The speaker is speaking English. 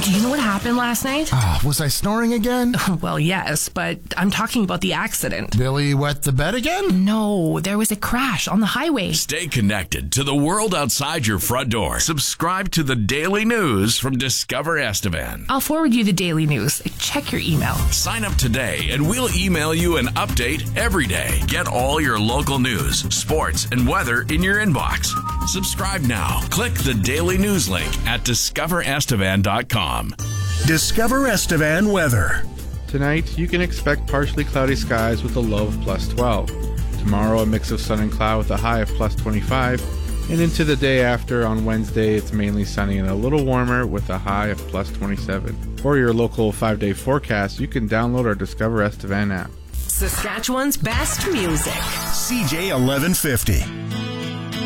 Do you know what happened last night? Was I snoring again? Well, yes, but I'm talking about the accident. Billy wet the bed again? No, there was a crash on the highway. Stay connected to the world outside your front door. Subscribe to the daily news from Discover Estevan. I'll forward you the daily news. Check your email. Sign up today and we'll email you an update every day. Get all your local news, sports, and weather in your inbox. Subscribe now. Click the daily news link at discoverestevan.com. Discover Estevan weather. Tonight, you can expect partially cloudy skies with a low of plus 12. Tomorrow, a mix of sun and cloud with a high of plus 25. And into the day after, on Wednesday, it's mainly sunny and a little warmer with a high of plus 27. For your local 5-day forecast, you can download our Discover Estevan app. Saskatchewan's best music. CJ 1150.